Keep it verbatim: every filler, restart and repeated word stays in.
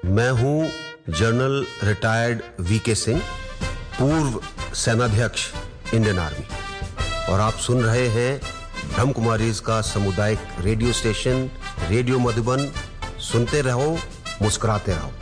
मैं हूं general retired VK Singh, पूर्व सेनाध्यक्ष इंडियन आर्मी, और आप सुन रहे हैं ब्रह्म कुमारीज का सामुदायिक रेडियो स्टेशन रेडियो मधुबन। सुनते रहो, मुस्कुराते रहो।